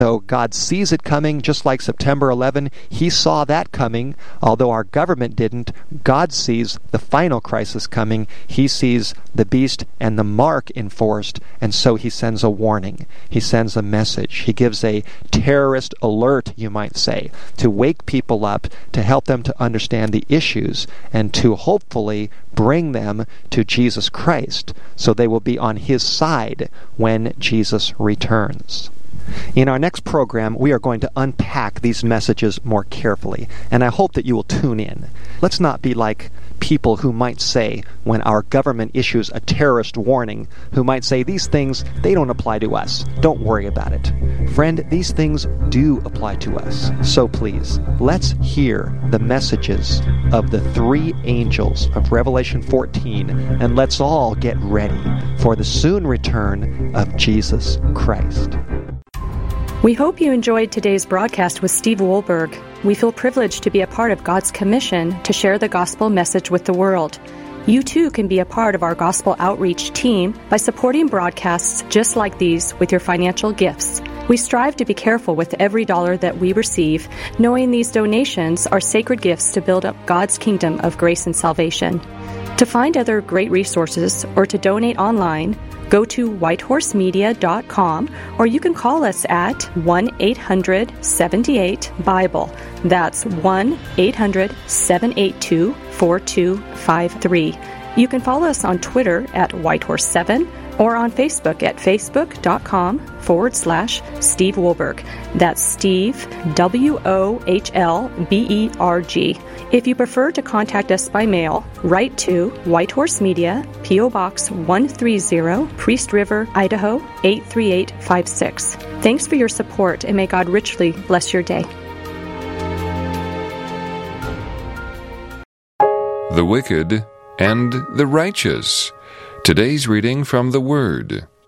So God sees it coming, just like September 11. He saw that coming, although our government didn't. God sees the final crisis coming. He sees the beast and the mark enforced, and so he sends a warning. He sends a message. He gives a terrorist alert, you might say, to wake people up, to help them to understand the issues, and to hopefully bring them to Jesus Christ, so they will be on his side when Jesus returns. In our next program, we are going to unpack these messages more carefully, and I hope that you will tune in. Let's not be like people who might say, when our government issues a terrorist warning, who might say, these things, they don't apply to us. Don't worry about it. Friend, these things do apply to us. So please, let's hear the messages of the three angels of Revelation 14, and let's all get ready for the soon return of Jesus Christ. We hope you enjoyed today's broadcast with Steve Wohlberg. We feel privileged to be a part of God's commission to share the gospel message with the world. You too can be a part of our gospel outreach team by supporting broadcasts just like these with your financial gifts. We strive to be careful with every dollar that we receive, knowing these donations are sacred gifts to build up God's kingdom of grace and salvation. To find other great resources or to donate online, go to whitehorsemedia.com, or you can call us at 1-800-78-BIBLE. That's 1-800-782-4253. You can follow us on Twitter at Whitehorse7 or on Facebook at facebook.com/Steve Wohlberg. That's Steve, Wohlberg. If you prefer to contact us by mail, write to White Horse Media, P.O. Box 130, Priest River, Idaho 83856. Thanks for your support, and may God richly bless your day. The wicked and the righteous. Today's reading from the Word.